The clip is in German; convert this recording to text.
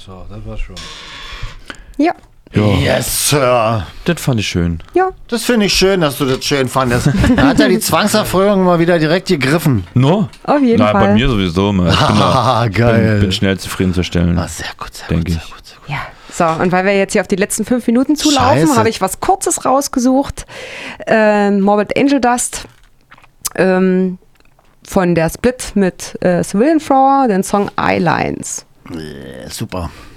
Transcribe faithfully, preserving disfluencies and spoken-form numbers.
so, das war schon. Ja. Ja. Yes, Sir. Das fand ich schön. Ja. Das finde ich schön, dass du das schön fandest. Da hat er die Zwangserfreuung mal wieder direkt gegriffen. No? Auf jeden Na, Fall. bei mir sowieso. Man. Ich bin, Ah, da, geil. bin, bin schnell zufriedenzustellen. Ah, sehr gut, sehr Denke gut, sehr ich. gut, sehr gut. Ja. So, und weil wir jetzt hier auf die letzten fünf Minuten zulaufen, Scheiße. habe ich was Kurzes rausgesucht. Ähm, Morbid Angel Dust ähm, von der Split mit äh, Civilian Flower, den Song Eyelines. Äh, super.